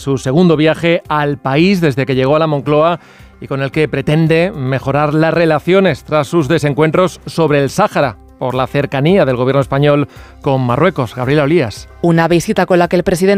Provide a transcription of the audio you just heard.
su segundo viaje al país desde que llegó a la Moncloa y con el que pretende mejorar las relaciones tras sus desencuentros sobre el Sáhara, por la cercanía del gobierno español con Marruecos. Gabriela Olías. Una visita con la que el presidente